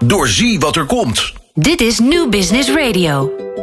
Doorzie wat er komt. Dit is New Business Radio.